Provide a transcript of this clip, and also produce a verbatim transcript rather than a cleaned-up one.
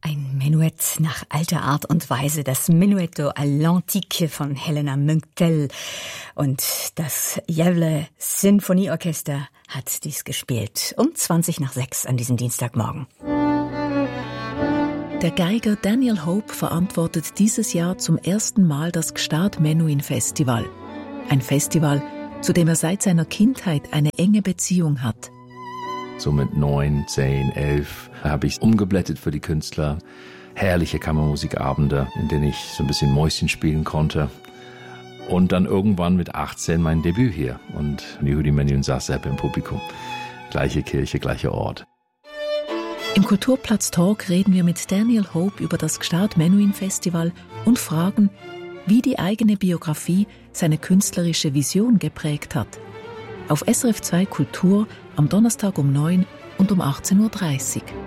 Ein Menuett nach alter Art und Weise, das Menuetto à l'Antique von Helena Münctel. Und das Gävle Sinfonieorchester hat dies gespielt. Um zwanzig nach sechs an diesem Dienstagmorgen. Der Geiger Daniel Hope verantwortet dieses Jahr zum ersten Mal das Gstaad Menuhin Festival. Ein Festival, zu dem er seit seiner Kindheit eine enge Beziehung hat. So mit neun, zehn, elf habe ich umgeblättert für die Künstler. Herrliche Kammermusikabende, in denen ich so ein bisschen Mäuschen spielen konnte. Und dann irgendwann mit achtzehn mein Debüt hier. Und Yehudi Menuhin saß selber im Publikum. Gleiche Kirche, gleicher Ort. Im Kulturplatz Talk reden wir mit Daniel Hope über das Gstaad Menuhin Festival und fragen, wie die eigene Biografie seine künstlerische Vision geprägt hat. Auf S R F zwei Kultur am Donnerstag um neun und um achtzehn Uhr dreißig.